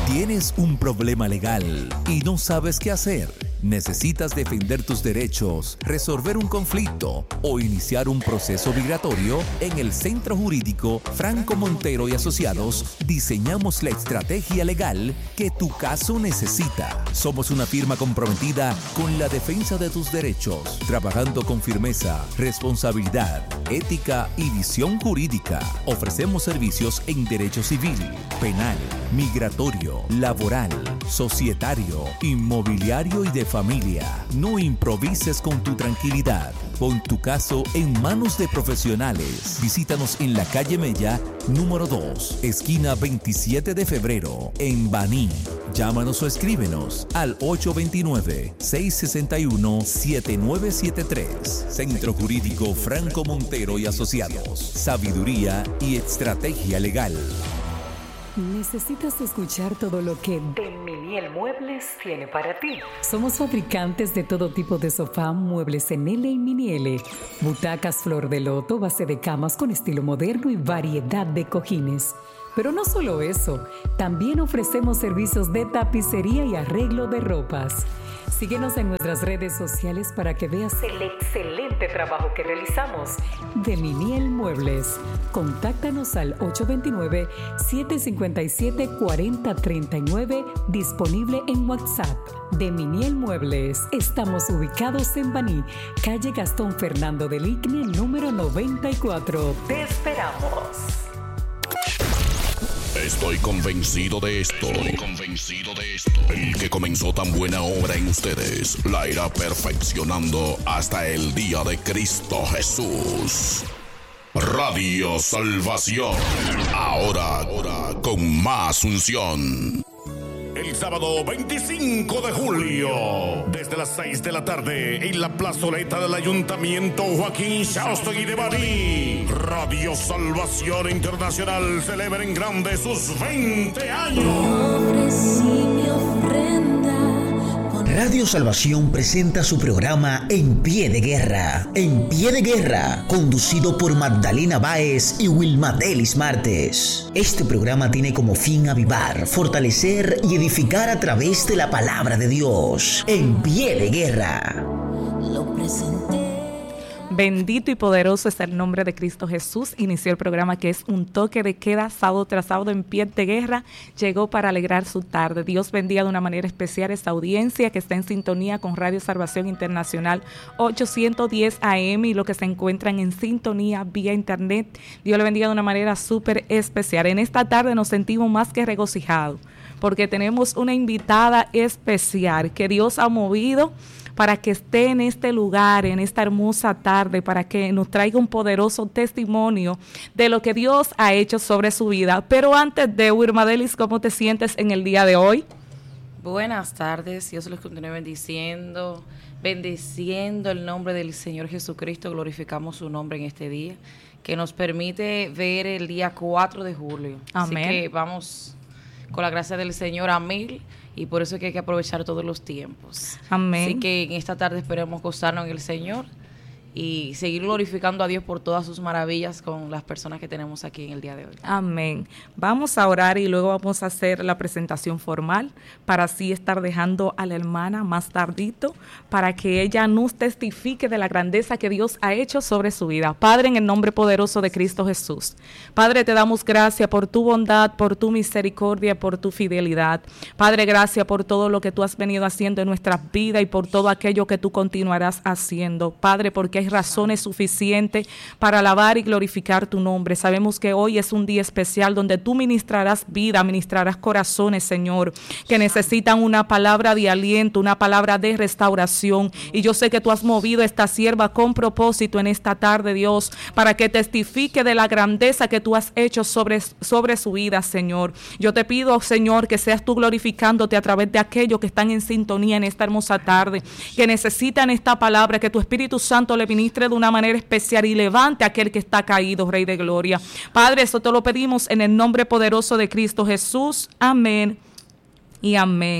¿Tienes un problema legal y no sabes qué hacer? ¿Necesitas defender tus derechos, resolver un conflicto o iniciar un proceso migratorio? En el Centro Jurídico Franco Montero y Asociados diseñamos la estrategia legal que tu caso necesita. Somos una firma comprometida con la defensa de tus derechos, trabajando con firmeza, responsabilidad, ética y visión jurídica. Ofrecemos servicios en derecho civil, penal, migratorio, laboral, societario, inmobiliario y de familia. No improvises con tu tranquilidad. Pon tu caso en manos de profesionales. Visítanos en la calle Mella, número 2, esquina 27 de febrero, en Baní. Llámanos o escríbenos al 829-661-7973. Centro Jurídico Franco Montero y Asociados. Sabiduría y estrategia legal. ¿Necesitas escuchar todo lo que De Miniel Muebles tiene para ti? Somos fabricantes de todo tipo de sofá, muebles en L y mini L, butacas flor de loto, base de camas con estilo moderno y variedad de cojines. Pero no solo eso, también ofrecemos servicios de tapicería y arreglo de ropas. Síguenos en nuestras redes sociales para que veas el excelente trabajo que realizamos. De Miniel Muebles. Contáctanos al 829-757-4039, disponible en WhatsApp. De Miniel Muebles. Estamos ubicados en Baní, calle Gastón Fernando del Igne, número 94. ¡Te esperamos! Estoy convencido de esto. El que comenzó tan buena obra en ustedes la irá perfeccionando hasta el día de Cristo Jesús. Radio Salvación. Ahora con más unción. El sábado 25 de julio, desde las 6 de la tarde, en la plazoleta del Ayuntamiento Joaquín Schaustegui de Baní, Radio Salvación Internacional celebra en grande sus 20 años. Radio Salvación presenta su programa En Pie de Guerra. En Pie de Guerra, conducido por Magdalena Báez y Wilmadelis Martes. Este programa tiene como fin avivar, fortalecer y edificar a través de la palabra de Dios. En Pie de Guerra. Lo presenté. Bendito y poderoso es el nombre de Cristo Jesús. Inició el programa que es un toque de queda, sábado tras sábado en Pie de Guerra. Llegó para alegrar su tarde. Dios bendiga de una manera especial esta audiencia que está en sintonía con Radio Salvación Internacional 810 AM y los que se encuentran en sintonía vía internet. Dios le bendiga de una manera súper especial. En esta tarde nos sentimos más que regocijados porque tenemos una invitada especial que Dios ha movido para que esté en este lugar, en esta hermosa tarde, para que nos traiga un poderoso testimonio de lo que Dios ha hecho sobre su vida. Pero antes de Wilmadelis, ¿cómo te sientes en el día de hoy? Buenas tardes, Dios los continúe bendiciendo el nombre del Señor Jesucristo, glorificamos su nombre en este día, que nos permite ver el día 4 de julio. Amén. Así que vamos con la gracia del Señor a 1000. Y por eso es que hay que aprovechar todos los tiempos. Amén. Así que en esta tarde esperemos gozarnos en el Señor y seguir glorificando a Dios por todas sus maravillas con las personas que tenemos aquí en el día de hoy. Amén. Vamos a orar y luego vamos a hacer la presentación formal para así estar dejando a la hermana más tardito para que ella nos testifique de la grandeza que Dios ha hecho sobre su vida. Padre, en el nombre poderoso de Cristo Jesús. Padre, te damos gracias por tu bondad, por tu misericordia, por tu fidelidad. Padre, gracias por todo lo que tú has venido haciendo en nuestras vidas y por todo aquello que tú continuarás haciendo. Padre, porque hay razones suficientes para alabar y glorificar tu nombre. Sabemos que hoy es un día especial donde tú ministrarás vida, ministrarás corazones, Señor, que necesitan una palabra de aliento, una palabra de restauración. Y yo sé que tú has movido a esta sierva con propósito en esta tarde, Dios, para que testifique de la grandeza que tú has hecho sobre su vida, Señor. Yo te pido, Señor, que seas tú glorificándote a través de aquellos que están en sintonía en esta hermosa tarde, que necesitan esta palabra, que tu Espíritu Santo le ministre de una manera especial y levante a aquel que está caído, Rey de Gloria. Padre, eso te lo pedimos en el nombre poderoso de Cristo Jesús. Amén y amén.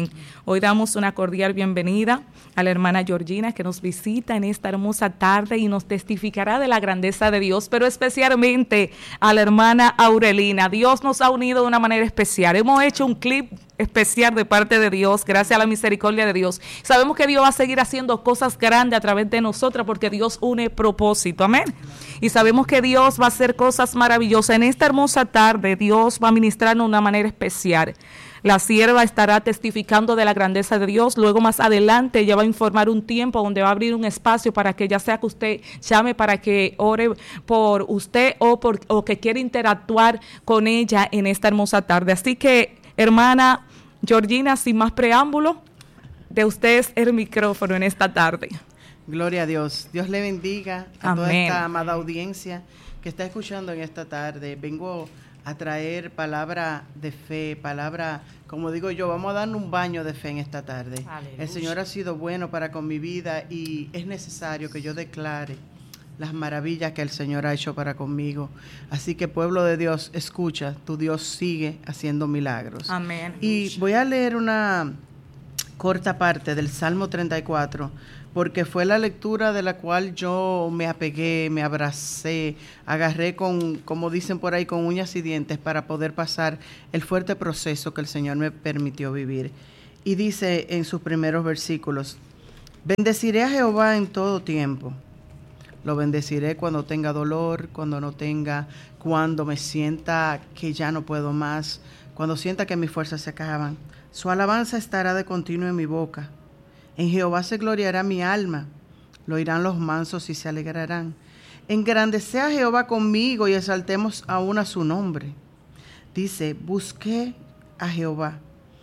Hoy damos una cordial bienvenida a la hermana Georgina, que nos visita en esta hermosa tarde y nos testificará de la grandeza de Dios, pero especialmente a la hermana Aurelina. Dios nos ha unido de una manera especial. Hemos hecho un clip especial de parte de Dios, gracias a la misericordia de Dios. Sabemos que Dios va a seguir haciendo cosas grandes a través de nosotras porque Dios une propósito, amén. Y sabemos que Dios va a hacer cosas maravillosas. En esta hermosa tarde Dios va a ministrarnos de una manera especial. La sierva estará testificando de la grandeza de Dios. Luego más adelante ella va a informar un tiempo donde va a abrir un espacio para que ya sea que usted llame para que ore por usted o que quiera interactuar con ella en esta hermosa tarde. Así que, hermana Georgina, sin más preámbulo, de usted es el micrófono en esta tarde. Gloria a Dios. Dios le bendiga a Amén. Toda esta amada audiencia que está escuchando en esta tarde. Vengo a traer palabra de fe, palabra, como digo yo, vamos a darnos un baño de fe en esta tarde. Aleluya. El Señor ha sido bueno para con mi vida y es necesario que yo declare las maravillas que el Señor ha hecho para conmigo. Así que, pueblo de Dios, escucha, tu Dios sigue haciendo milagros. Amén. Y voy a leer una corta parte del Salmo 34, porque fue la lectura de la cual yo me apegué, me abracé, agarré con, como dicen por ahí, con uñas y dientes para poder pasar el fuerte proceso que el Señor me permitió vivir. Y dice en sus primeros versículos: bendeciré a Jehová en todo tiempo. Lo bendeciré cuando tenga dolor, cuando no tenga, cuando me sienta que ya no puedo más, cuando sienta que mis fuerzas se acaban. Su alabanza estará de continuo en mi boca. En Jehová se gloriará mi alma. Lo oirán los mansos y se alegrarán. Engrandece a Jehová conmigo y exaltemos aún a su nombre. Dice: busqué a Jehová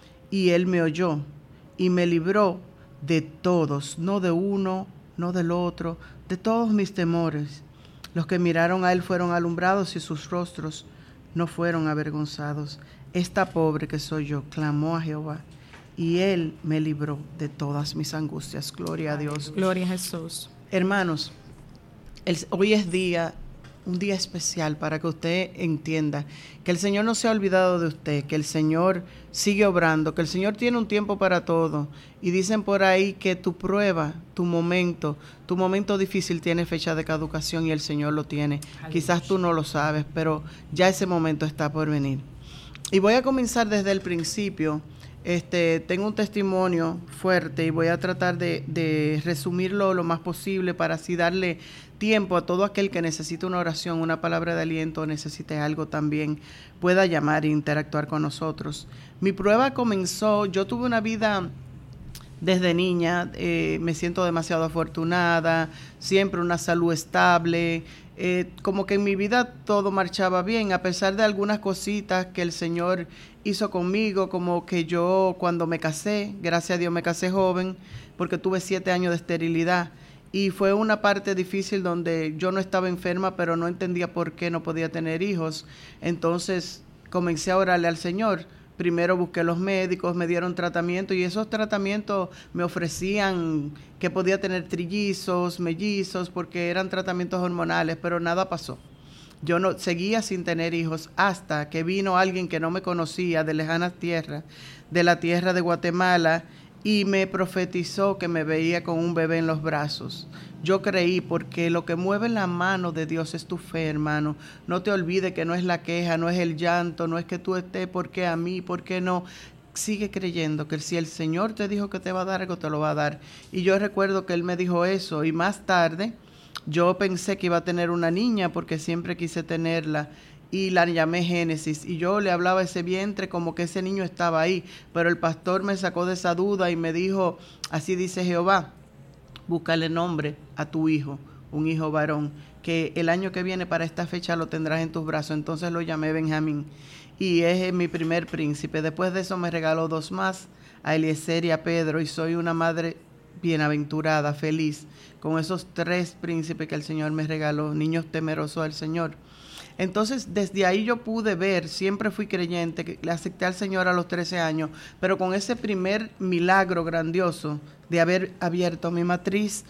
y él me oyó y me libró de todos, no de uno, no del otro, de todos mis temores. Los que miraron a él fueron alumbrados y sus rostros no fueron avergonzados. Esta pobre que soy yo clamó a Jehová y él me libró de todas mis angustias. Gloria a Dios. Gloria a Jesús. Hermanos, hoy es un día especial para que usted entienda que el Señor no se ha olvidado de usted, que el Señor sigue obrando, que el Señor tiene un tiempo para todo. Y dicen por ahí que tu prueba, tu momento difícil tiene fecha de caducación y el Señor lo tiene. Aleluya. Quizás tú no lo sabes, pero ya ese momento está por venir. Y voy a comenzar desde el principio. Tengo un testimonio fuerte y voy a tratar de resumirlo lo más posible para así darle tiempo a todo aquel que necesite una oración, una palabra de aliento, necesite algo también, pueda llamar e interactuar con nosotros. Mi prueba comenzó, yo tuve una vida desde niña, me siento demasiado afortunada, siempre una salud estable, como que en mi vida todo marchaba bien, a pesar de algunas cositas que el Señor hizo conmigo, como que yo cuando me casé, gracias a Dios me casé joven, porque tuve 7 años de esterilidad, y fue una parte difícil donde yo no estaba enferma, pero no entendía por qué no podía tener hijos. Entonces comencé a orarle al Señor. Primero busqué los médicos, me dieron tratamiento y esos tratamientos me ofrecían que podía tener trillizos, mellizos, porque eran tratamientos hormonales, pero nada pasó. Yo no seguía sin tener hijos hasta que vino alguien que no me conocía de lejanas tierras, de la tierra de Guatemala, y me profetizó que me veía con un bebé en los brazos. Yo creí, porque lo que mueve la mano de Dios es tu fe, hermano. No te olvides que no es la queja, no es el llanto, no es que tú estés, ¿por qué a mí? ¿Por qué no? Sigue creyendo que si el Señor te dijo que te va a dar algo, te lo va a dar. Y yo recuerdo que Él me dijo eso, y más tarde yo pensé que iba a tener una niña porque siempre quise tenerla. Y la llamé Génesis, y yo le hablaba a ese vientre como que ese niño estaba ahí, pero el pastor me sacó de esa duda y me dijo: así dice Jehová, búscale nombre a tu hijo, un hijo varón, que el año que viene para esta fecha lo tendrás en tus brazos. Entonces lo llamé Benjamín, y es mi primer príncipe. Después de eso me regaló 2 más, a Eliezer y a Pedro, y soy una madre bienaventurada, feliz, con esos 3 príncipes que el Señor me regaló, niños temerosos del Señor. Entonces, desde ahí yo pude ver, siempre fui creyente, que le acepté al Señor a los 13 años, pero con ese primer milagro grandioso de haber abierto mi matriz,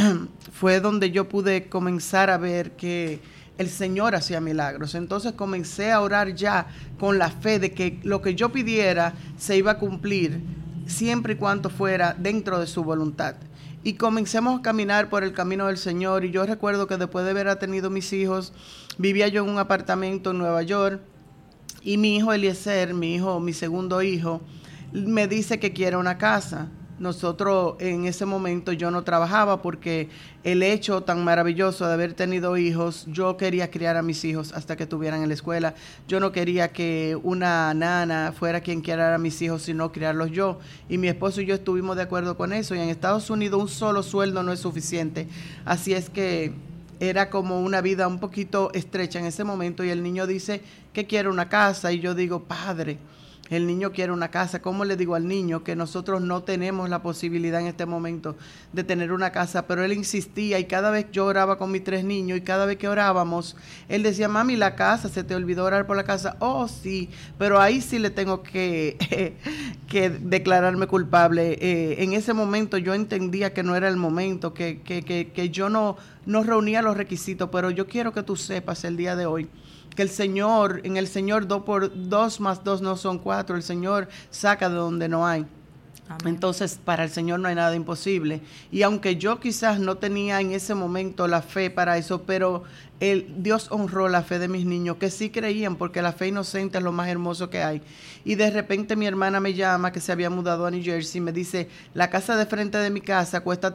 fue donde yo pude comenzar a ver que el Señor hacía milagros. Entonces comencé a orar ya con la fe de que lo que yo pidiera se iba a cumplir siempre y cuando fuera dentro de su voluntad. Y comencemos a caminar por el camino del Señor. Y yo recuerdo que después de haber tenido mis hijos, vivía yo en un apartamento en Nueva York, y mi hijo Eliezer, mi segundo hijo, me dice que quiere una casa. Nosotros en ese momento yo no trabajaba porque el hecho tan maravilloso de haber tenido hijos, yo quería criar a mis hijos hasta que estuvieran en la escuela. Yo no quería que una nana fuera quien criara a mis hijos, sino criarlos yo. Y mi esposo y yo estuvimos de acuerdo con eso. Y en Estados Unidos un solo sueldo no es suficiente. Así es que era como una vida un poquito estrecha en ese momento. Y el niño dice que quiere una casa. Y yo digo, padre, el niño quiere una casa. ¿Cómo le digo al niño que nosotros no tenemos la posibilidad en este momento de tener una casa? Pero él insistía, y cada vez yo oraba con mis 3 niños, y cada vez que orábamos, él decía, mami, la casa, ¿se te olvidó orar por la casa? Oh, sí, pero ahí sí le tengo que declararme culpable. En ese momento yo entendía que no era el momento, que yo no reunía los requisitos, pero yo quiero que tú sepas el día de hoy que en el Señor 2 más 2 no son 4, el Señor saca de donde no hay. Amén. Entonces, para el Señor no hay nada imposible. Y aunque yo quizás no tenía en ese momento la fe para eso, pero Dios honró la fe de mis niños, que sí creían, porque la fe inocente es lo más hermoso que hay. Y de repente mi hermana me llama, que se había mudado a New Jersey, y me dice, la casa de frente de mi casa cuesta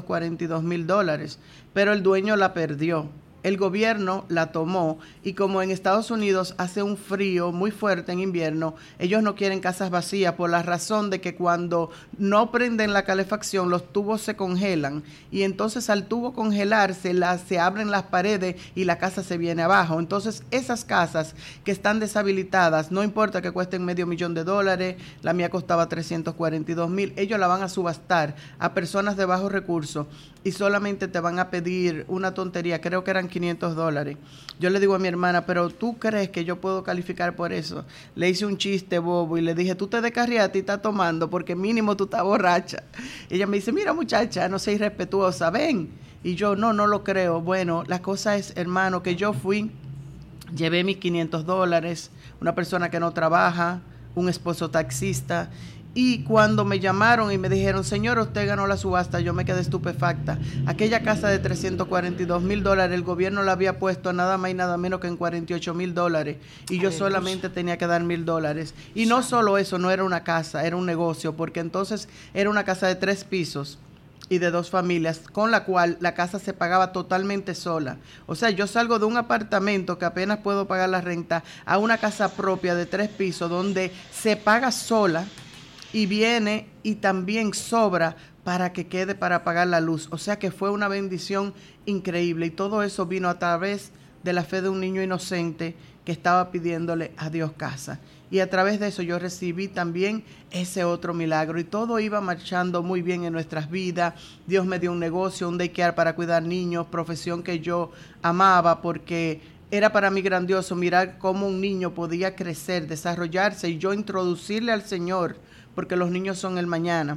$342,000, pero el dueño la perdió. El gobierno la tomó, y como en Estados Unidos hace un frío muy fuerte en invierno, ellos no quieren casas vacías por la razón de que cuando no prenden la calefacción los tubos se congelan, y entonces al tubo congelarse se abren las paredes y la casa se viene abajo. Entonces esas casas que están deshabilitadas, no importa que cuesten $500,000, la mía costaba $342,000, ellos la van a subastar a personas de bajos recursos y solamente te van a pedir una tontería, creo que eran $500. Yo le digo a mi hermana, pero ¿tú crees que yo puedo calificar por eso? Le hice un chiste bobo y le dije, tú te descarriaste y estás tomando porque mínimo tú estás borracha. Ella me dice, mira muchacha, no seas irrespetuosa, ven. Y yo, no lo creo. Bueno, la cosa es, hermano, que yo fui, llevé mis $500, una persona que no trabaja, un esposo taxista. Y cuando me llamaron y me dijeron, señor, usted ganó la subasta, yo me quedé estupefacta. Aquella casa de $342,000, el gobierno la había puesto nada más y nada menos que en $48,000. Y yo solamente tenía que dar $1,000. Y no solo eso, no era una casa, era un negocio, porque entonces era una casa de 3 pisos y de 2 familias, con la cual la casa se pagaba totalmente sola. O sea, yo salgo de un apartamento que apenas puedo pagar la renta a una casa propia de 3 pisos donde se paga sola, y viene y también sobra para que quede para pagar la luz. O sea que fue una bendición increíble, y todo eso vino a través de la fe de un niño inocente que estaba pidiéndole a Dios casa. Y a través de eso yo recibí también ese otro milagro, y todo iba marchando muy bien en nuestras vidas. Dios me dio un negocio, un daycare para cuidar niños, profesión que yo amaba porque era para mí grandioso mirar cómo un niño podía crecer, desarrollarse, y yo introducirle al Señor, porque los niños son el mañana.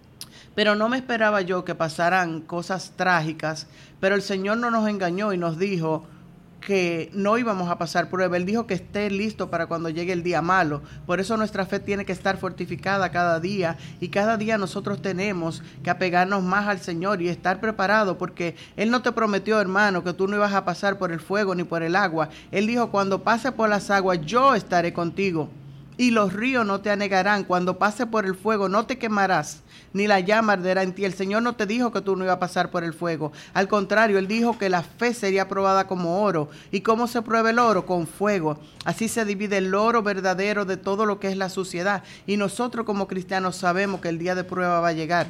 Pero no me esperaba yo que pasaran cosas trágicas, pero el Señor no nos engañó y nos dijo que no íbamos a pasar prueba. Él dijo que esté listo para cuando llegue el día malo. Por eso nuestra fe tiene que estar fortificada cada día, y cada día nosotros tenemos que apegarnos más al Señor y estar preparados, porque Él no te prometió, hermano, que tú no ibas a pasar por el fuego ni por el agua. Él dijo, cuando pase por las aguas, yo estaré contigo, y los ríos no te anegarán. Cuando pase por el fuego, no te quemarás, ni la llama arderá en ti. El Señor no te dijo que tú no ibas a pasar por el fuego. Al contrario, Él dijo que la fe sería probada como oro. ¿Y cómo se prueba el oro? Con fuego. Así se divide el oro verdadero de todo lo que es la suciedad. Y nosotros como cristianos sabemos que el día de prueba va a llegar.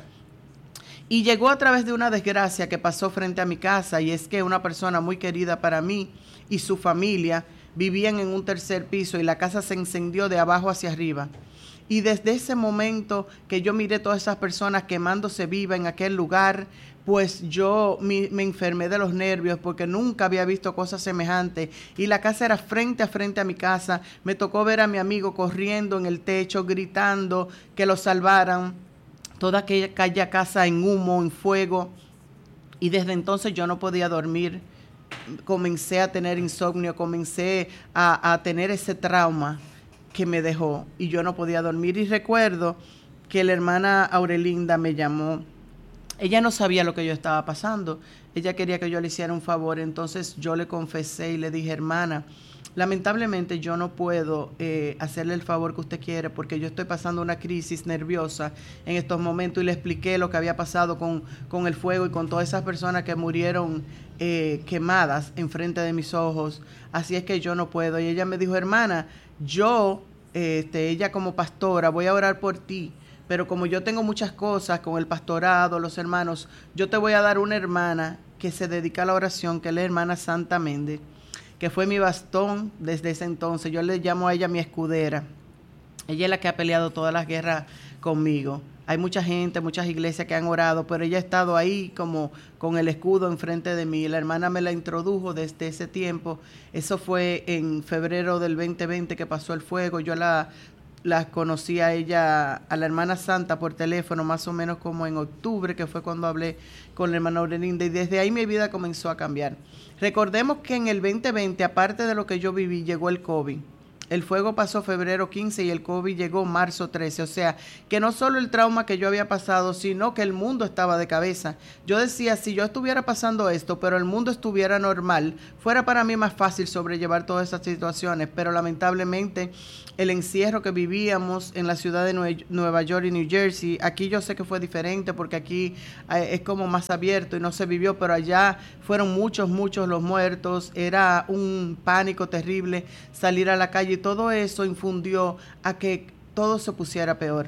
Y llegó a través de una desgracia que pasó frente a mi casa, y es que una persona muy querida para mí y su familia vivían en un 3er piso, y la casa se incendió de abajo hacia arriba. Y desde ese momento que yo miré todas esas personas quemándose viva en aquel lugar, pues yo me enfermé de los nervios, porque nunca había visto cosas semejantes. Y la casa era frente a mi casa. Me tocó ver a mi amigo corriendo en el techo, gritando que lo salvaran. Toda aquella casa en humo, en fuego. Y desde entonces yo no podía dormir. Comencé a tener insomnio, comencé a tener ese trauma que me dejó, y yo no podía dormir. Y recuerdo que la hermana Aurelinda me llamó. Ella no sabía lo que yo estaba pasando. Ella quería que yo le hiciera un favor. Entonces yo le confesé y le dije, hermana, lamentablemente yo no puedo hacerle el favor que usted quiere porque yo estoy pasando una crisis nerviosa en estos momentos, y le expliqué lo que había pasado con el fuego y con todas esas personas que murieron quemadas enfrente de mis ojos. Así es que yo no puedo. Y ella me dijo, hermana, yo, ella como pastora, voy a orar por ti, pero como yo tengo muchas cosas con el pastorado, los hermanos, yo te voy a dar una hermana que se dedica a la oración, que es la hermana Santa Méndez, que fue mi bastón desde ese entonces. Yo le llamo a ella mi escudera. Ella es la que ha peleado todas las guerras conmigo. Hay mucha gente, muchas iglesias que han orado, pero ella ha estado ahí como con el escudo enfrente de mí. La hermana me la introdujo desde ese tiempo. Eso fue en febrero del 2020 que pasó el fuego. Yo la conocí a ella, a la hermana Santa, por teléfono, más o menos como en octubre, que fue cuando hablé con la hermana Aurelinda, y desde ahí mi vida comenzó a cambiar. Recordemos que en el 2020, aparte de lo que yo viví, llegó el COVID. El fuego pasó febrero 15 y el COVID llegó marzo 13. O sea, que no solo el trauma que yo había pasado, sino que el mundo estaba de cabeza. Yo decía, si yo estuviera pasando esto, pero el mundo estuviera normal, fuera para mí más fácil sobrellevar todas esas situaciones. Pero lamentablemente, el encierro que vivíamos en la ciudad de Nueva York y New Jersey, aquí yo sé que fue diferente porque aquí es como más abierto y no se vivió, pero allá fueron muchos los muertos. Era un pánico terrible salir a la calle. Todo eso infundió a que todo se pusiera peor.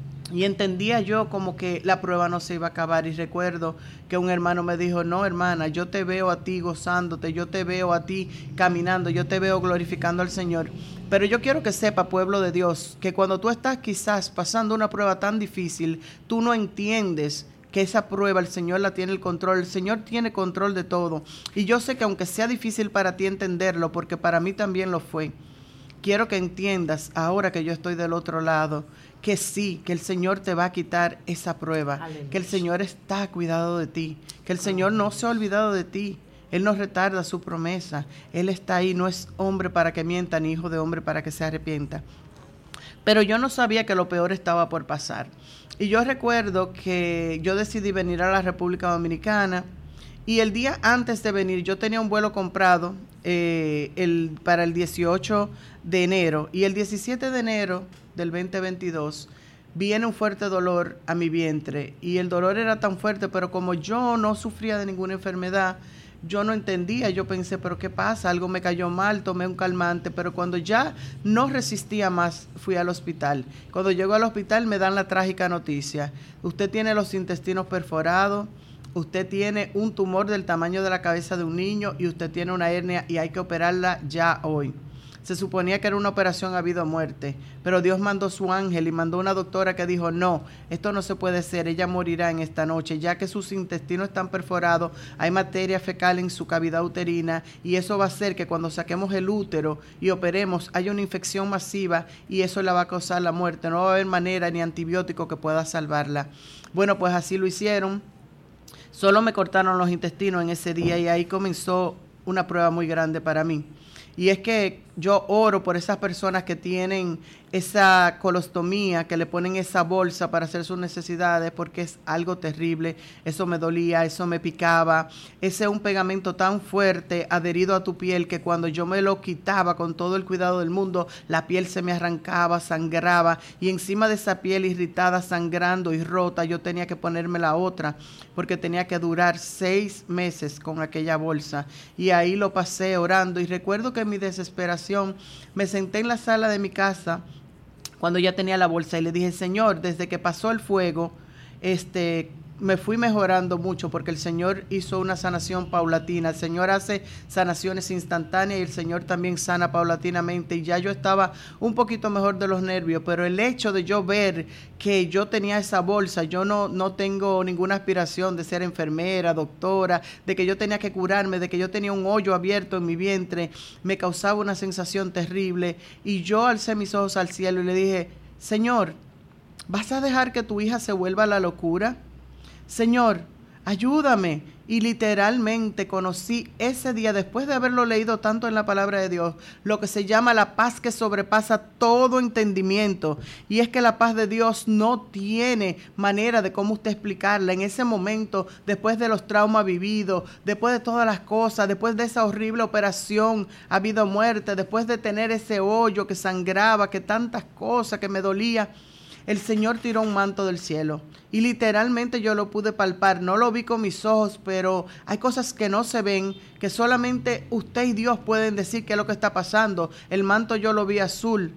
Y entendía yo como que la prueba no se iba a acabar. Y recuerdo que un hermano me dijo, no, hermana, yo te veo a ti gozándote, yo te veo a ti caminando, yo te veo glorificando al Señor. Pero yo quiero que sepa, pueblo de Dios, que cuando tú estás quizás pasando una prueba tan difícil, tú no entiendes que esa prueba el Señor la tiene el control. El Señor tiene control de todo. Y yo sé que aunque sea difícil para ti entenderlo, porque para mí también lo fue, quiero que entiendas, ahora que yo estoy del otro lado, que sí, que el Señor te va a quitar esa prueba. Aleluya. Que el Señor está a cuidado de ti, que el Señor no se ha olvidado de ti. Él no retarda su promesa. Él está ahí, no es hombre para que mienta, ni hijo de hombre para que se arrepienta. Pero yo no sabía que lo peor estaba por pasar. Y yo recuerdo que yo decidí venir a la República Dominicana, y el día antes de venir yo tenía un vuelo comprado para el 18 de enero, y el 17 de enero del 2022 viene un fuerte dolor a mi vientre, y el dolor era tan fuerte, pero como yo no sufría de ninguna enfermedad, yo no entendía. Yo pensé, pero ¿qué pasa? Algo me cayó mal, tomé un calmante, pero cuando ya no resistía más, fui al hospital. Cuando llego al hospital me dan la trágica noticia: usted tiene los intestinos perforados, usted tiene un tumor del tamaño de la cabeza de un niño y usted tiene una hernia y hay que operarla ya hoy. Se suponía que era una operación a vida o muerte, pero Dios mandó su ángel y mandó una doctora que dijo, no, esto no se puede hacer, ella morirá en esta noche, ya que sus intestinos están perforados, hay materia fecal en su cavidad uterina, y eso va a hacer que cuando saquemos el útero y operemos haya una infección masiva, y eso la va a causar la muerte. No va a haber manera ni antibiótico que pueda salvarla. Bueno, pues así lo hicieron. Solo me cortaron los intestinos en ese día, y ahí comenzó una prueba muy grande para mí. Y es que yo oro por esas personas que tienen esa colostomía, que le ponen esa bolsa para hacer sus necesidades, porque es algo terrible. Eso me dolía, eso me picaba. Ese es un pegamento tan fuerte adherido a tu piel que cuando yo me lo quitaba con todo el cuidado del mundo, la piel se me arrancaba, sangraba, y encima de esa piel irritada, sangrando y rota, yo tenía que ponerme la otra, porque tenía que durar 6 meses con aquella bolsa. Y ahí lo pasé orando, y recuerdo que en mi desesperación me senté en la sala de mi casa cuando ya tenía la bolsa y le dije, Señor, desde que pasó el fuego, me fui mejorando mucho, porque el Señor hizo una sanación paulatina. El Señor hace sanaciones instantáneas y el Señor también sana paulatinamente, y ya yo estaba un poquito mejor de los nervios, pero el hecho de yo ver que yo tenía esa bolsa, yo no tengo ninguna aspiración de ser enfermera, doctora, de que yo tenía que curarme, de que yo tenía un hoyo abierto en mi vientre, me causaba una sensación terrible, y yo alcé mis ojos al cielo y le dije, Señor, ¿vas a dejar que tu hija se vuelva a la locura? Señor, ayúdame. Y literalmente conocí ese día, después de haberlo leído tanto en la palabra de Dios, lo que se llama la paz que sobrepasa todo entendimiento. Y es que la paz de Dios no tiene manera de cómo usted explicarla. En ese momento, después de los traumas vividos, después de todas las cosas, después de esa horrible operación a vida o muerte, después de tener ese hoyo que sangraba, que tantas cosas que me dolía, el Señor tiró un manto del cielo y literalmente yo lo pude palpar. No lo vi con mis ojos, pero hay cosas que no se ven, que solamente usted y Dios pueden decir qué es lo que está pasando. El manto yo lo vi azul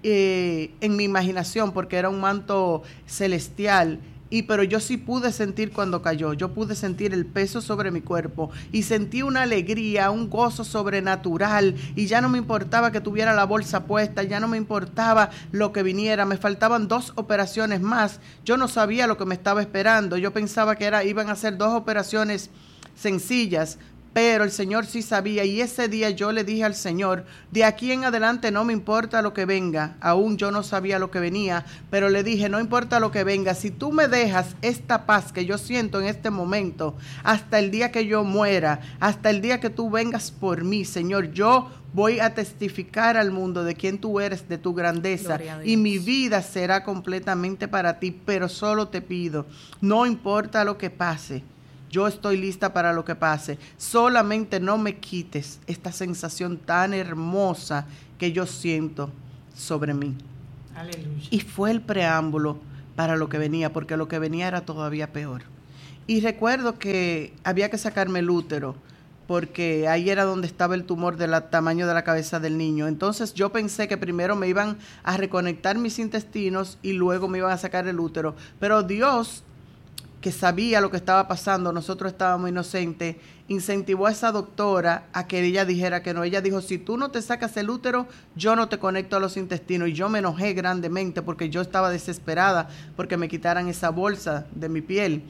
en mi imaginación porque era un manto celestial. Pero yo sí pude sentir cuando cayó, yo pude sentir el peso sobre mi cuerpo y sentí una alegría, un gozo sobrenatural, y ya no me importaba que tuviera la bolsa puesta, ya no me importaba lo que viniera. Me faltaban 2 operaciones más, yo no sabía lo que me estaba esperando, yo pensaba que iban a ser 2 operaciones sencillas, pero el Señor sí sabía, y ese día yo le dije al Señor, de aquí en adelante no me importa lo que venga. Aún yo no sabía lo que venía, pero le dije, no importa lo que venga, si tú me dejas esta paz que yo siento en este momento, hasta el día que yo muera, hasta el día que tú vengas por mí, Señor, yo voy a testificar al mundo de quién tú eres, de tu grandeza, y mi vida será completamente para ti, pero solo te pido, no importa lo que pase, yo estoy lista para lo que pase. Solamente no me quites esta sensación tan hermosa que yo siento sobre mí. Aleluya. Y fue el preámbulo para lo que venía, porque lo que venía era todavía peor. Y recuerdo que había que sacarme el útero, porque ahí era donde estaba el tumor del tamaño de la cabeza del niño. Entonces yo pensé que primero me iban a reconectar mis intestinos y luego me iban a sacar el útero. Pero Dios, que sabía lo que estaba pasando, nosotros estábamos inocentes, incentivó a esa doctora a que ella dijera que no. Ella dijo, si tú no te sacas el útero, yo no te conecto a los intestinos. Y yo me enojé grandemente porque yo estaba desesperada porque me quitaran esa bolsa de mi piel.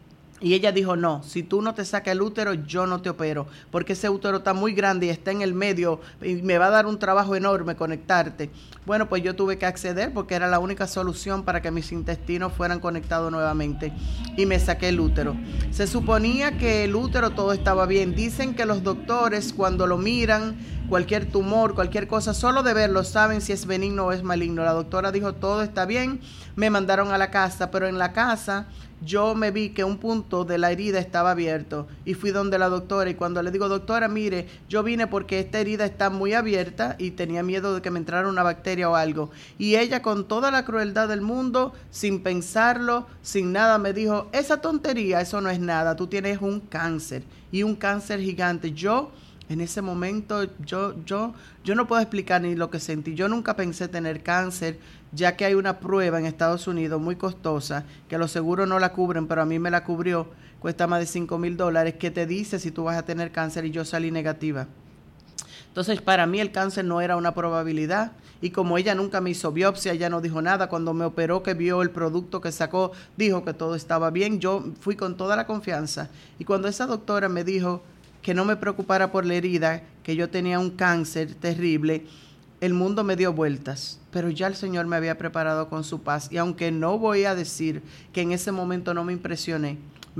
Y ella dijo, no, si tú no te sacas el útero, yo no te opero, porque ese útero está muy grande y está en el medio y me va a dar un trabajo enorme conectarte. Bueno, pues yo tuve que acceder porque era la única solución para que mis intestinos fueran conectados nuevamente, y me saqué el útero. Se suponía que el útero todo estaba bien. Dicen que los doctores cuando lo miran, cualquier tumor, cualquier cosa, solo de verlo saben si es benigno o es maligno. La doctora dijo, todo está bien, me mandaron a la casa, pero en la casa yo me vi que un punto de la herida estaba abierto y fui donde la doctora, y cuando le digo, doctora, mire, yo vine porque esta herida está muy abierta y tenía miedo de que me entrara una bacteria o algo, y ella con toda la crueldad del mundo, sin pensarlo, sin nada, me dijo, esa tontería, eso no es nada, tú tienes un cáncer, y un cáncer gigante. Yo en ese momento, yo no puedo explicar ni lo que sentí. Yo nunca pensé tener cáncer, ya que hay una prueba en Estados Unidos muy costosa, que los seguros no la cubren, pero a mí me la cubrió, cuesta más de $5,000, que te dice si tú vas a tener cáncer, y yo salí negativa. Entonces, para mí el cáncer no era una probabilidad, y como ella nunca me hizo biopsia, ella no dijo nada. Cuando me operó, que vio el producto que sacó, dijo que todo estaba bien. Yo fui con toda la confianza, y cuando esa doctora me dijo que no me preocupara por la herida, que yo tenía un cáncer terrible, el mundo me dio vueltas, pero ya el Señor me había preparado con su paz. Y aunque no voy a decir que en ese momento no me impresioné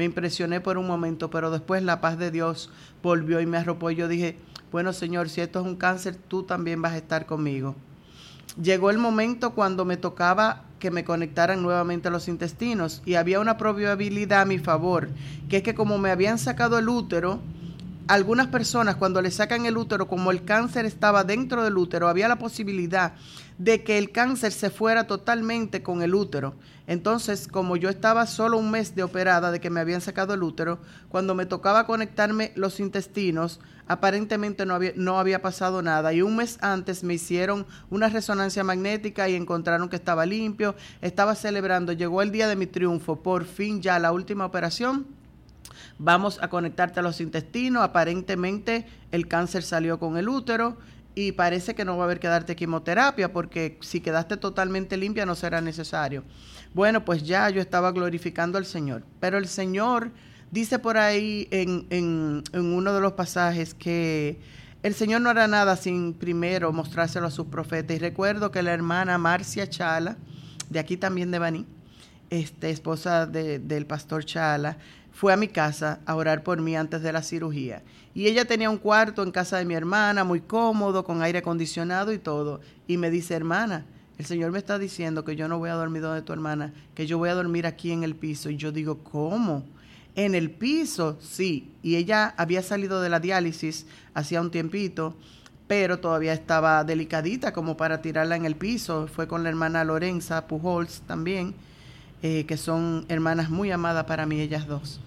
por un momento, pero después la paz de Dios volvió y me arropó, y yo dije, bueno, Señor, si esto es un cáncer, tú también vas a estar conmigo. Llegó el momento cuando me tocaba que me conectaran nuevamente a los intestinos, y había una probabilidad a mi favor, que es que como me habían sacado el útero, algunas personas cuando le sacan el útero, como el cáncer estaba dentro del útero, había la posibilidad de que el cáncer se fuera totalmente con el útero. Entonces, como yo estaba solo un mes de operada, de que me habían sacado el útero, cuando me tocaba conectarme los intestinos, aparentemente no había pasado nada. Y un mes antes me hicieron una resonancia magnética y encontraron que estaba limpio. Estaba celebrando, llegó el día de mi triunfo, por fin ya la última operación. Vamos a conectarte a los intestinos. Aparentemente el cáncer salió con el útero y parece que no va a haber que darte quimioterapia, porque si quedaste totalmente limpia no será necesario. Bueno, pues ya yo estaba glorificando al Señor. Pero el Señor dice por ahí en uno de los pasajes que el Señor no hará nada sin primero mostrárselo a sus profetas. Y recuerdo que la hermana Marcia Chala, de aquí también de Baní, esposa del pastor Chala, fue a mi casa a orar por mí antes de la cirugía. Y ella tenía un cuarto en casa de mi hermana, muy cómodo, con aire acondicionado y todo. Y me dice, hermana, el Señor me está diciendo que yo no voy a dormir donde tu hermana, que yo voy a dormir aquí en el piso. Y yo digo, ¿cómo? ¿En el piso? Sí. Y ella había salido de la diálisis hacía un tiempito, pero todavía estaba delicadita como para tirarla en el piso. Fue con la hermana Lorenza Pujols también, que son hermanas muy amadas para mí, ellas dos.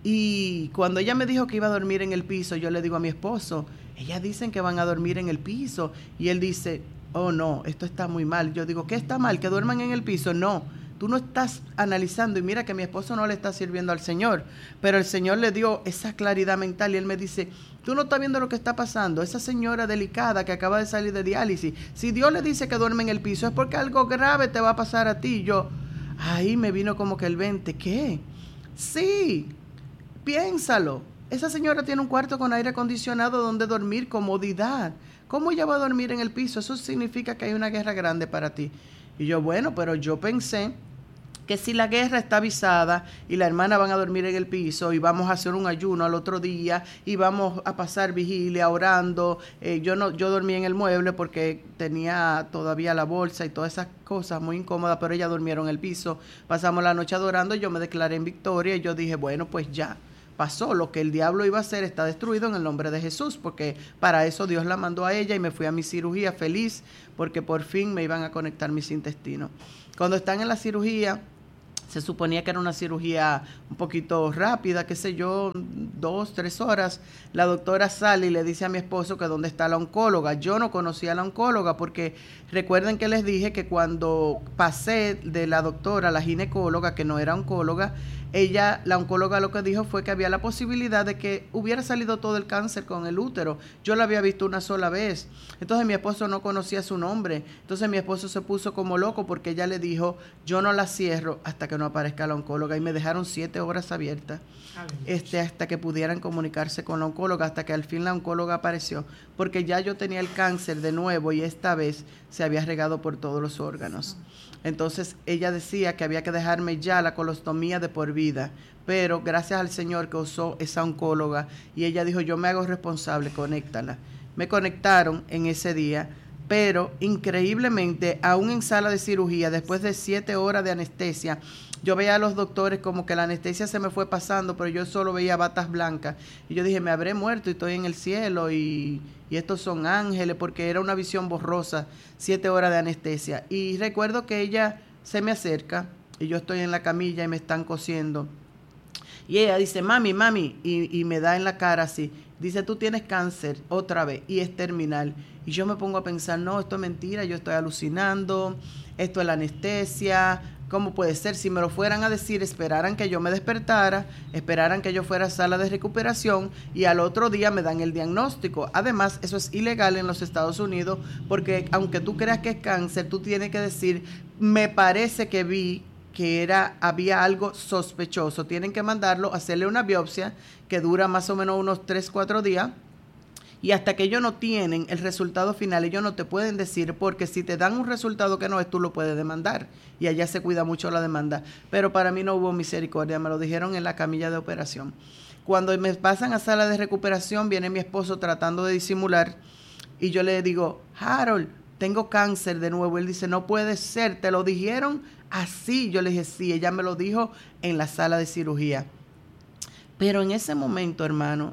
Y cuando ella me dijo que iba a dormir en el piso, yo le digo a mi esposo, ellas dicen que van a dormir en el piso. Y él dice, oh no, esto está muy mal. Yo digo, ¿qué está mal? ¿Que duerman en el piso? No, tú no estás analizando. Y mira que mi esposo no le está sirviendo al Señor, pero el Señor le dio esa claridad mental y él me dice, tú no estás viendo lo que está pasando. Esa señora delicada que acaba de salir de diálisis, si Dios le dice que duerme en el piso es porque algo grave te va a pasar a ti. Yo, ahí me vino como que el 20, ¿qué? Sí, piénsalo. Esa señora tiene un cuarto con aire acondicionado donde dormir, comodidad. ¿Cómo ella va a dormir en el piso? Eso significa que hay una guerra grande para ti. Y yo, bueno, pero yo pensé que si la guerra está avisada y la hermana van a dormir en el piso y vamos a hacer un ayuno al otro día y vamos a pasar vigilia orando, yo dormí en el mueble porque tenía todavía la bolsa y todas esas cosas muy incómodas, pero ellas durmieron en el piso, pasamos la noche adorando, yo me declaré en victoria y yo dije, bueno, pues ya pasó, lo que el diablo iba a hacer está destruido en el nombre de Jesús, porque para eso Dios la mandó a ella y me fui a mi cirugía feliz porque por fin me iban a conectar mis intestinos. Cuando están en la cirugía, se suponía que era una cirugía un poquito rápida, qué sé yo, 2, 3 horas. La doctora sale y le dice a mi esposo que dónde está la oncóloga. Yo no conocía a la oncóloga porque recuerden que les dije que cuando pasé de la doctora a la ginecóloga, que no era oncóloga, la oncóloga lo que dijo fue que había la posibilidad de que hubiera salido todo el cáncer con el útero. Yo la había visto una sola vez. Entonces mi esposo no conocía su nombre. Entonces mi esposo se puso como loco porque ella le dijo, yo no la cierro hasta que no aparezca la oncóloga. Y me dejaron 7 horas abiertas hasta que pudieran comunicarse con la oncóloga, hasta que al fin la oncóloga apareció. Porque ya yo tenía el cáncer de nuevo y esta vez se había regado por todos los órganos. Entonces ella decía que había que dejarme ya la colostomía de por vida, pero gracias al Señor que usó esa oncóloga y ella dijo, yo me hago responsable, conéctala. Me conectaron en ese día, pero increíblemente, aún en sala de cirugía, después de 7 horas de anestesia, yo veía a los doctores como que la anestesia se me fue pasando, pero yo solo veía batas blancas. Y yo dije, me habré muerto y estoy en el cielo y estos son ángeles, porque era una visión borrosa, 7 horas de anestesia. Y recuerdo que ella se me acerca y yo estoy en la camilla y me están cosiendo. Y ella dice, mami, y me da en la cara así. Dice, tú tienes cáncer otra vez y es terminal. Y yo me pongo a pensar, no, esto es mentira, yo estoy alucinando, esto es la anestesia. ¿Cómo puede ser? Si me lo fueran a decir, esperaran que yo me despertara, esperaran que yo fuera a sala de recuperación y al otro día me dan el diagnóstico. Además, eso es ilegal en los Estados Unidos porque aunque tú creas que es cáncer, tú tienes que decir, me parece que vi que había algo sospechoso. Tienen que mandarlo, hacerle una biopsia que dura más o menos unos 3-4 días. Y hasta que ellos no tienen el resultado final, ellos no te pueden decir, porque si te dan un resultado que no es, tú lo puedes demandar. Y allá se cuida mucho la demanda. Pero para mí no hubo misericordia, me lo dijeron en la camilla de operación. Cuando me pasan a sala de recuperación, viene mi esposo tratando de disimular y yo le digo, Harold, tengo cáncer de nuevo. Él dice, no puede ser, ¿te lo dijeron así? Yo le dije, sí, ella me lo dijo en la sala de cirugía. Pero en ese momento, hermano,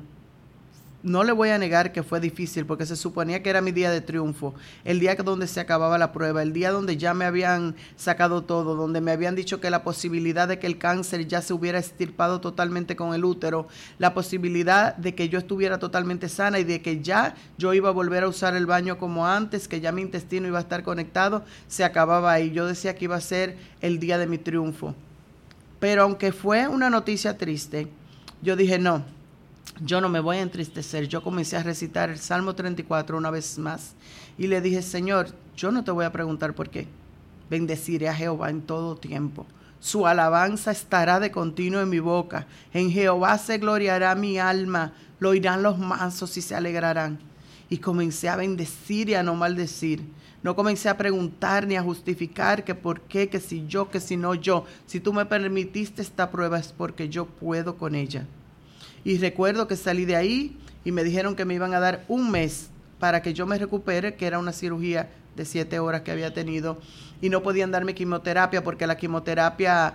no le voy a negar que fue difícil porque se suponía que era mi día de triunfo, el día donde se acababa la prueba, el día donde ya me habían sacado todo, donde me habían dicho que la posibilidad de que el cáncer ya se hubiera extirpado totalmente con el útero, la posibilidad de que yo estuviera totalmente sana y de que ya yo iba a volver a usar el baño como antes, que ya mi intestino iba a estar conectado, se acababa ahí. Yo decía que iba a ser el día de mi triunfo. Pero aunque fue una noticia triste, yo dije no. Yo no me voy a entristecer. Yo comencé a recitar el Salmo 34 una vez más y le dije, Señor, yo no te voy a preguntar por qué. Bendeciré a Jehová en todo tiempo. Su alabanza estará de continuo en mi boca. En Jehová se gloriará mi alma. Lo oirán los mansos y se alegrarán. Y comencé a bendecir y a no maldecir. No comencé a preguntar ni a justificar que por qué, que si yo, que si no yo. Si tú me permitiste esta prueba es porque yo puedo con ella. Y recuerdo que salí de ahí y me dijeron que me iban a dar 1 mes para que yo me recupere, que era una cirugía de 7 horas que había tenido, y no podían darme quimioterapia porque la quimioterapia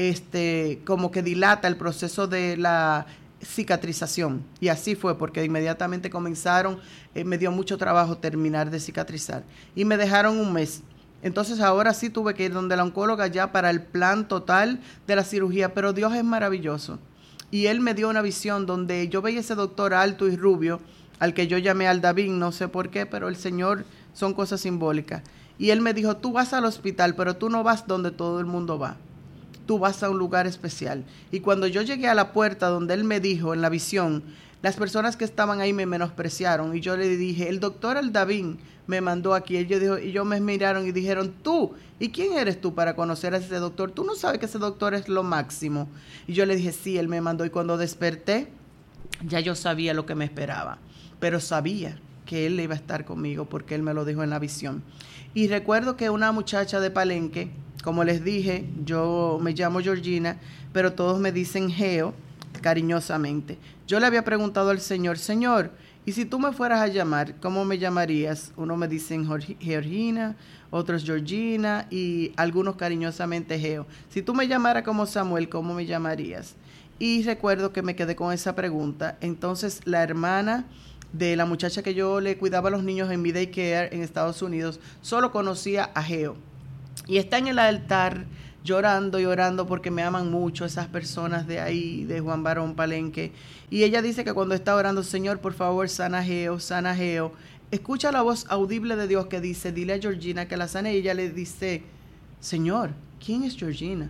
como que dilata el proceso de la cicatrización. Y así fue, porque inmediatamente comenzaron, me dio mucho trabajo terminar de cicatrizar. Y me dejaron 1 mes. Entonces ahora sí tuve que ir donde la oncóloga ya para el plan total de la cirugía, pero Dios es maravilloso. Y Él me dio una visión donde yo veía ese doctor alto y rubio, al que yo llamé al David, no sé por qué, pero el Señor son cosas simbólicas. Y Él me dijo, tú vas al hospital, pero tú no vas donde todo el mundo va. Tú vas a un lugar especial. Y cuando yo llegué a la puerta donde Él me dijo en la visión, las personas que estaban ahí me menospreciaron. Y yo le dije, el doctor Aldavín me mandó aquí. Y ellos me miraron y dijeron, tú, ¿y quién eres tú para conocer a ese doctor? Tú no sabes que ese doctor es lo máximo. Y yo le dije, sí, él me mandó. Y cuando desperté, ya yo sabía lo que me esperaba. Pero sabía que él iba a estar conmigo porque él me lo dijo en la visión. Y recuerdo que una muchacha de Palenque, como les dije, yo me llamo Georgina, pero todos me dicen Geo, cariñosamente. Yo le había preguntado al Señor, Señor, ¿y si tú me fueras a llamar, cómo me llamarías? Uno me dicen Georgina, otros Georgina y algunos cariñosamente Geo. Si tú me llamaras como Samuel, ¿cómo me llamarías? Y recuerdo que me quedé con esa pregunta. Entonces la hermana de la muchacha que yo le cuidaba a los niños en mi daycare en Estados Unidos solo conocía a Geo. Y está en el altar llorando y orando porque me aman mucho esas personas de ahí, de Juan Barón Palenque. Y ella dice que cuando está orando, Señor, por favor, sana Geo, escucha la voz audible de Dios que dice, dile a Georgina que la sane. Y ella le dice, Señor, ¿quién es Georgina?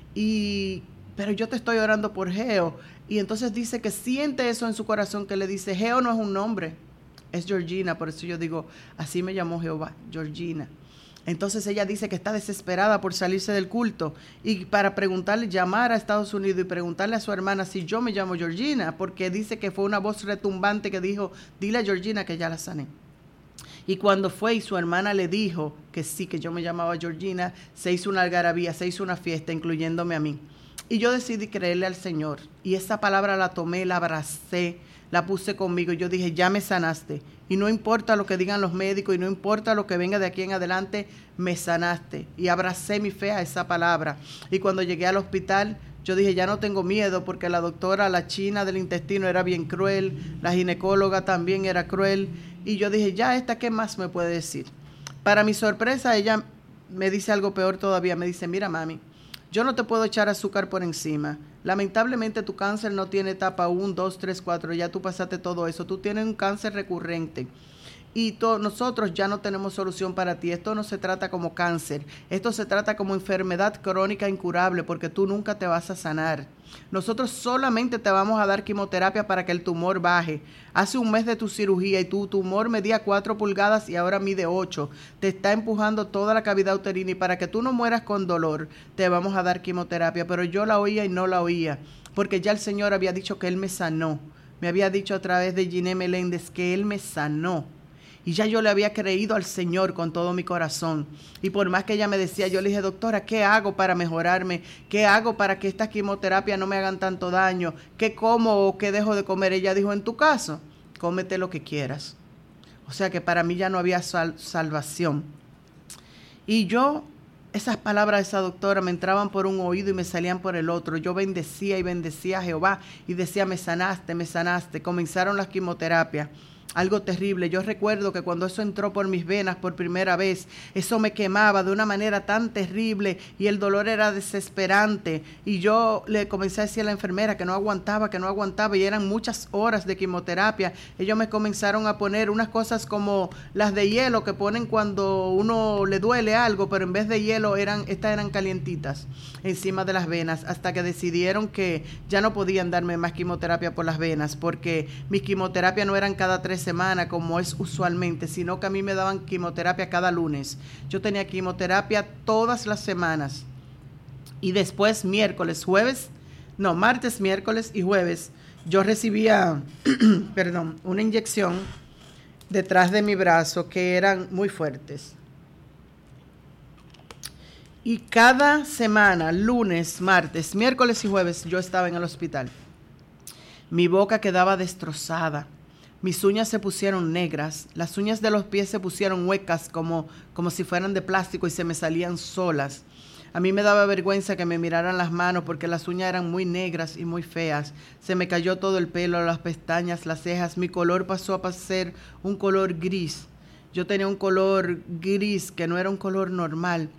Pero yo te estoy orando por Geo. Y entonces dice que siente eso en su corazón, que le dice, Geo no es un nombre, es Georgina. Por eso yo digo, así me llamó Jehová, Georgina. Entonces ella dice que está desesperada por salirse del culto y para preguntarle, llamar a Estados Unidos y preguntarle a su hermana si yo me llamo Georgina, porque dice que fue una voz retumbante que dijo, dile a Georgina que ya la sané. Y cuando fue y su hermana le dijo que sí, que yo me llamaba Georgina, se hizo una algarabía, se hizo una fiesta, incluyéndome a mí. Y yo decidí creerle al Señor. Y esa palabra la tomé, la abracé, la puse conmigo. Y yo dije, ya me sanaste. Y no importa lo que digan los médicos, y no importa lo que venga de aquí en adelante, me sanaste. Y abracé mi fe a esa palabra. Y cuando llegué al hospital, yo dije, ya no tengo miedo, porque la doctora, la china del intestino, era bien cruel. La ginecóloga también era cruel. Y yo dije, ya esta, ¿qué más me puede decir? Para mi sorpresa, ella me dice algo peor todavía. Me dice, mira, mami, yo no te puedo echar azúcar por encima. Lamentablemente tu cáncer no tiene etapa 1, 2, 3, 4. Ya tú pasaste todo eso. Tú tienes un cáncer recurrente. Y nosotros ya no tenemos solución para ti. Esto no se trata como cáncer. Esto se trata como enfermedad crónica incurable porque tú nunca te vas a sanar. Nosotros solamente te vamos a dar quimioterapia para que el tumor baje. Hace 1 mes de tu cirugía y tu tumor medía 4 pulgadas y ahora mide 8. Te está empujando toda la cavidad uterina y para que tú no mueras con dolor, te vamos a dar quimioterapia. Pero yo la oía y no la oía porque ya el Señor había dicho que Él me sanó. Me había dicho a través de Giné Meléndez que Él me sanó. Y ya yo le había creído al Señor con todo mi corazón. Y por más que ella me decía, yo le dije, doctora, ¿qué hago para mejorarme? ¿Qué hago para que estas quimioterapias no me hagan tanto daño? ¿Qué como o qué dejo de comer? Ella dijo, en tu caso, cómete lo que quieras. O sea que para mí ya no había salvación. Y yo, esas palabras de esa doctora me entraban por un oído y me salían por el otro. Yo bendecía y bendecía a Jehová y decía, me sanaste, me sanaste. Comenzaron las quimioterapias. Algo terrible. Yo recuerdo que cuando eso entró por mis venas por primera vez, eso me quemaba de una manera tan terrible y el dolor era desesperante. Y yo le comencé a decir a la enfermera que no aguantaba y eran muchas horas de quimioterapia. Ellos me comenzaron a poner unas cosas como las de hielo que ponen cuando uno le duele algo, pero en vez de hielo estas eran calientitas encima de las venas, hasta que decidieron que ya no podían darme más quimioterapia por las venas, porque mis quimioterapias no eran cada 3 semanas como es usualmente, sino que a mí me daban quimioterapia cada lunes. Yo tenía quimioterapia todas las semanas. Y después martes, miércoles y jueves, yo recibía una inyección detrás de mi brazo que eran muy fuertes. Y cada semana, lunes, martes, miércoles y jueves, yo estaba en el hospital. Mi boca quedaba destrozada. Mis uñas se pusieron negras. Las uñas de los pies se pusieron huecas como si fueran de plástico y se me salían solas. A mí me daba vergüenza que me miraran las manos porque las uñas eran muy negras y muy feas. Se me cayó todo el pelo, las pestañas, las cejas. Mi color pasó a ser un color gris. Yo tenía un color gris que no era un color normal.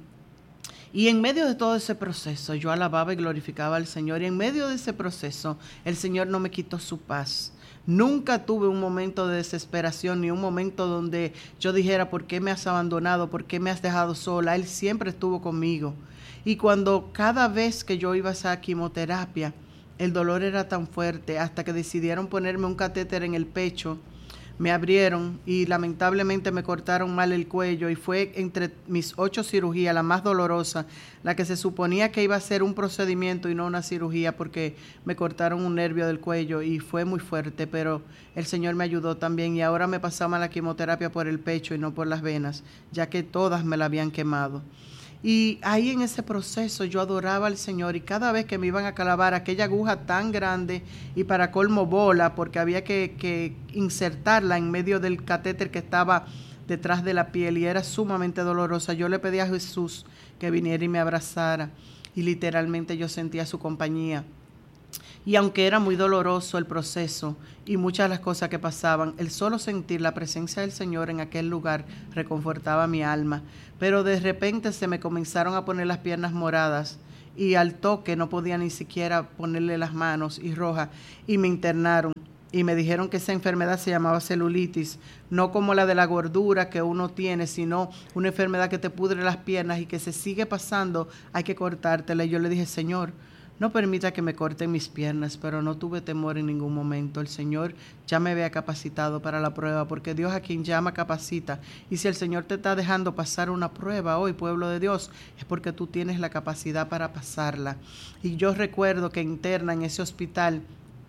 Y en medio de todo ese proceso, yo alababa y glorificaba al Señor. Y en medio de ese proceso, el Señor no me quitó su paz. Nunca tuve un momento de desesperación, ni un momento donde yo dijera, ¿por qué me has abandonado? ¿Por qué me has dejado sola? Él siempre estuvo conmigo. Y cuando cada vez que yo iba a esa quimioterapia, el dolor era tan fuerte, hasta que decidieron ponerme un catéter en el pecho, me abrieron y lamentablemente me cortaron mal el cuello, y fue entre mis 8 cirugías la más dolorosa, la que se suponía que iba a ser un procedimiento y no una cirugía, porque me cortaron un nervio del cuello y fue muy fuerte, pero el Señor me ayudó también, y ahora me pasaba la quimioterapia por el pecho y no por las venas, ya que todas me la habían quemado. Y ahí en ese proceso yo adoraba al Señor, y cada vez que me iban a clavar aquella aguja tan grande y para colmo bola, porque había que insertarla en medio del catéter que estaba detrás de la piel y era sumamente dolorosa, yo le pedí a Jesús que viniera y me abrazara, y literalmente yo sentía su compañía. Y aunque era muy doloroso el proceso y muchas de las cosas que pasaban, el solo sentir la presencia del Señor en aquel lugar reconfortaba mi alma. Pero de repente se me comenzaron a poner las piernas moradas y al toque no podía ni siquiera ponerle las manos, y roja, y me internaron. Y me dijeron que esa enfermedad se llamaba celulitis, no como la de la gordura que uno tiene, sino una enfermedad que te pudre las piernas y que se sigue pasando, hay que cortártela. Y yo le dije, Señor, no permita que me corten mis piernas, pero no tuve temor en ningún momento. El Señor ya me había capacitado para la prueba, porque Dios a quien llama capacita. Y si el Señor te está dejando pasar una prueba hoy, pueblo de Dios, es porque tú tienes la capacidad para pasarla. Y yo recuerdo que interna en ese hospital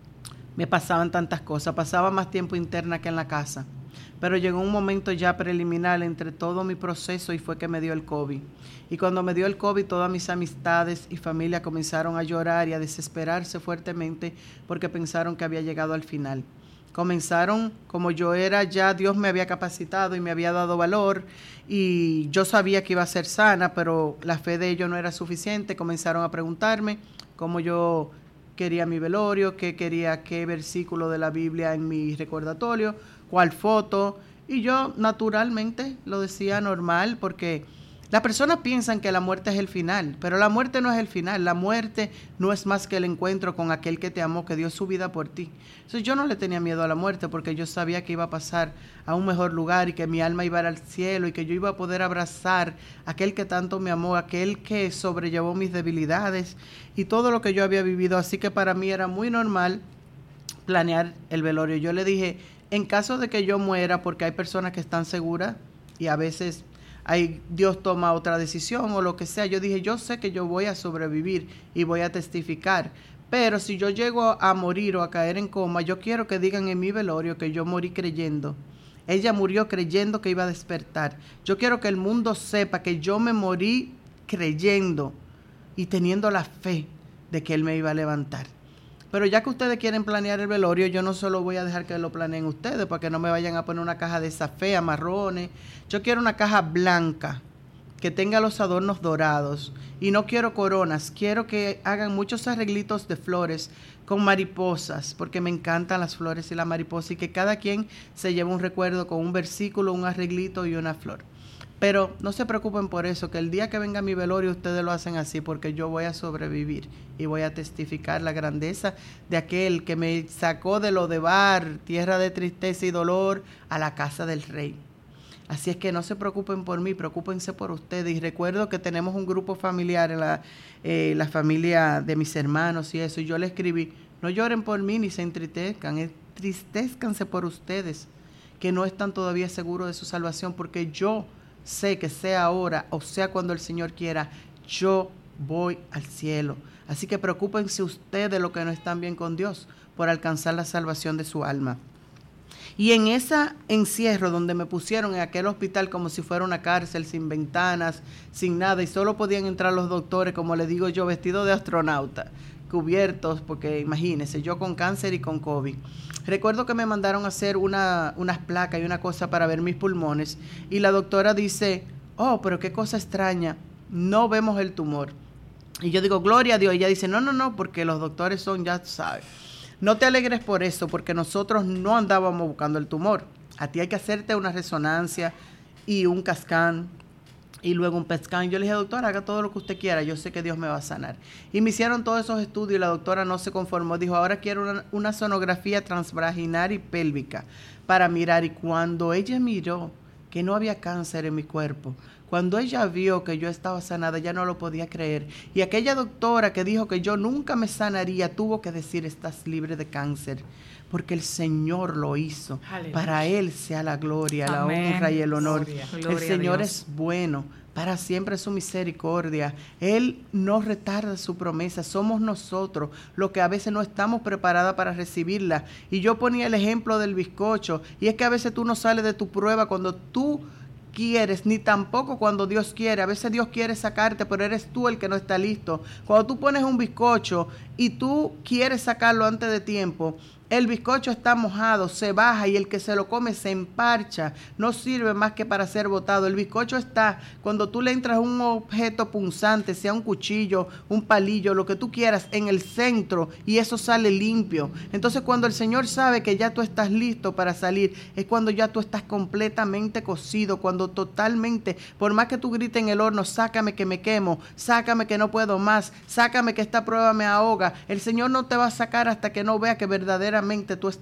me pasaban tantas cosas, pasaba más tiempo interna que en la casa. Pero llegó un momento ya preliminar entre todo mi proceso y fue que me dio el COVID. Y cuando me dio el COVID, todas mis amistades y familia comenzaron a llorar y a desesperarse fuertemente porque pensaron que había llegado al final. Comenzaron, como yo era ya, Dios me había capacitado y me había dado valor y yo sabía que iba a ser sana, pero la fe de ellos no era suficiente. Comenzaron a preguntarme cómo yo quería mi velorio, qué versículo de la Biblia en mi recordatorio, cuál foto, y yo naturalmente lo decía normal, porque las personas piensan que la muerte es el final, pero la muerte no es el final. La muerte no es más que el encuentro con aquel que te amó, que dio su vida por ti. Entonces yo no le tenía miedo a la muerte, porque yo sabía que iba a pasar a un mejor lugar y que mi alma iba a ir al cielo y que yo iba a poder abrazar a aquel que tanto me amó, aquel que sobrellevó mis debilidades y todo lo que yo había vivido. Así que para mí era muy normal planear el velorio. Yo le dije, en caso de que yo muera, porque hay personas que están seguras y a veces Dios toma otra decisión o lo que sea, yo dije, yo sé que yo voy a sobrevivir y voy a testificar, pero si yo llego a morir o a caer en coma, yo quiero que digan en mi velorio que yo morí creyendo. Ella murió creyendo que iba a despertar. Yo quiero que el mundo sepa que yo me morí creyendo y teniendo la fe de que Él me iba a levantar. Pero ya que ustedes quieren planear el velorio, yo no solo voy a dejar que lo planeen ustedes, para que no me vayan a poner una caja de esa fea, marrones. Yo quiero una caja blanca, que tenga los adornos dorados. Y no quiero coronas, quiero que hagan muchos arreglitos de flores con mariposas, porque me encantan las flores y la mariposa, y que cada quien se lleve un recuerdo con un versículo, un arreglito y una flor. Pero no se preocupen por eso, que el día que venga mi velorio ustedes lo hacen así, porque yo voy a sobrevivir y voy a testificar la grandeza de aquel que me sacó de Lodebar, tierra de tristeza y dolor, a la casa del Rey. Así es que no se preocupen por mí, preocúpense por ustedes. Y recuerdo que tenemos un grupo familiar en la familia de mis hermanos y eso, y yo le escribí, no lloren por mí ni se entristezcan, entristezcanse por ustedes, que no están todavía seguros de su salvación, porque yo sé que sea ahora o sea cuando el Señor quiera, yo voy al cielo. Así que preocúpense ustedes de lo que no están bien con Dios por alcanzar la salvación de su alma. Y en ese encierro donde me pusieron en aquel hospital como si fuera una cárcel, sin ventanas, sin nada, y solo podían entrar los doctores, como les digo yo, vestidos de astronauta, cubiertos, porque imagínense, yo con cáncer y con COVID. Recuerdo que me mandaron a hacer unas placas y una cosa para ver mis pulmones, y la doctora dice, oh, pero qué cosa extraña, no vemos el tumor. Y yo digo, gloria a Dios. Y ella dice, no, porque los doctores son, ya sabes. No te alegres por eso, porque nosotros no andábamos buscando el tumor. A ti hay que hacerte una resonancia y un CAT-scan y luego un PET-scan. Yo le dije, doctora, haga todo lo que usted quiera, yo sé que Dios me va a sanar. Y me hicieron todos esos estudios y la doctora no se conformó. Dijo, ahora quiero una sonografía transvaginal y pélvica para mirar. Y cuando ella miró que no había cáncer en mi cuerpo, cuando ella vio que yo estaba sanada, ya no lo podía creer. Y aquella doctora que dijo que yo nunca me sanaría, tuvo que decir, estás libre de cáncer, porque el Señor lo hizo. Aleluya. Para Él sea la gloria, amén, la honra y el honor. Gloria el Señor es bueno, para siempre su misericordia. Él no retarda su promesa. Somos nosotros los que a veces no estamos preparados para recibirla. Y yo ponía el ejemplo del bizcocho, y es que a veces tú no sales de tu prueba cuando tú quieres, ni tampoco cuando Dios quiere. A veces Dios quiere sacarte, pero eres tú el que no está listo. Cuando tú pones un bizcocho y tú quieres sacarlo antes de tiempo, el bizcocho está mojado, se baja y el que se lo come se emparcha, no sirve más que para ser botado. El bizcocho está, cuando tú le entras un objeto punzante, sea un cuchillo, un palillo, lo que tú quieras, en el centro, y eso sale limpio. Entonces cuando el Señor sabe que ya tú estás listo para salir, es cuando ya tú estás completamente cocido, cuando totalmente, por más que tú grites en el horno, sácame que me quemo, sácame que no puedo más, sácame que esta prueba me ahoga, el Señor no te va a sacar hasta que no vea que verdaderamente tú estás